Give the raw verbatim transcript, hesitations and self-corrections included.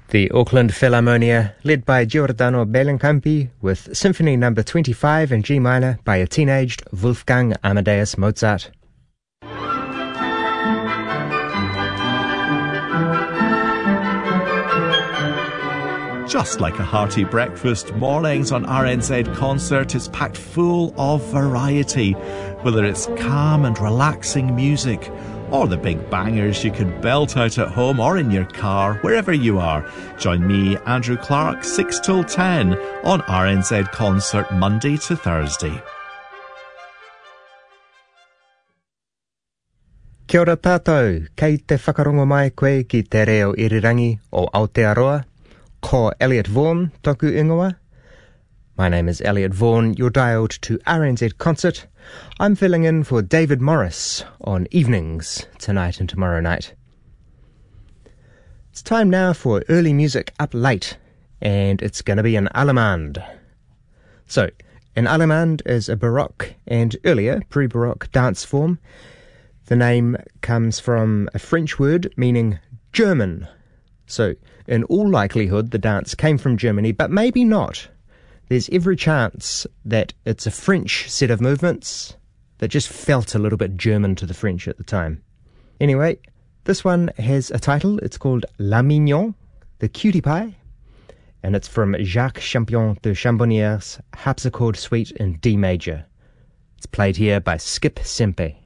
The Auckland Philharmonia, led by Giordano Bellincampi, with Symphony Number twenty-five in G minor by a teenaged Wolfgang Amadeus Mozart. Just like a hearty breakfast, mornings on R N Z Concert is packed full of variety, whether it's calm and relaxing music, or the big bangers you can belt out at home or in your car, wherever you are. Join me, Andrew Clark, six till ten on R N Z Concert, Monday to Thursday. Kia ora tātou, kei te whakarongo mai koe ki te reo irirangi o Aotearoa, ko Elliot Vaughan toku ingoa. My name is Elliot Vaughan, you're dialed to R N Z Concert. I'm filling in for David Morris on evenings tonight and tomorrow night. It's time now for early music up late, and it's going to be an allemande. So, an allemande is a Baroque and earlier pre-Baroque dance form. The name comes from a French word meaning German. So, in all likelihood, the dance came from Germany, but maybe not. There's every chance that it's a French set of movements that just felt a little bit German to the French at the time. Anyway, this one has a title. It's called La Mignon, the Cutie Pie, and it's from Jacques Champion de Chambonnier's Harpsichord Suite in D major. It's played here by Skip Sempe.